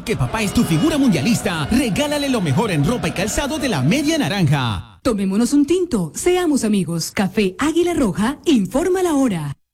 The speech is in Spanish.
que papá es tu figura mundialista, regálale lo mejor en ropa y calzado de la Media Naranja. Tomémonos un tinto, seamos amigos. Café Águila Roja, informa la hora.